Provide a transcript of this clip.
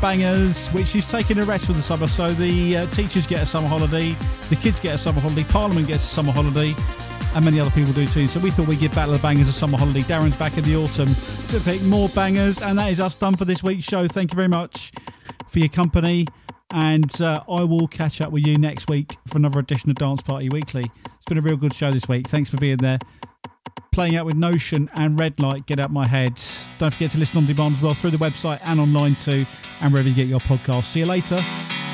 bangers, which is taking a rest for the summer. So the teachers get a summer holiday, the kids get a summer holiday, Parliament gets a summer holiday, and many other people do too. So we thought we'd give Battle of the Bangers a summer holiday. Darren's back in the autumn to pick more bangers, and that is us done for this week's show. Thank you very much for your company, and I will catch up with you next week for another edition of Dance Party Weekly. It's been a real good show this week. Thanks for being there. Playing out with Notion and Red Light, Get Out My Head. Don't forget to listen on demand as well through the website and online too, and wherever you get your podcasts. See you later.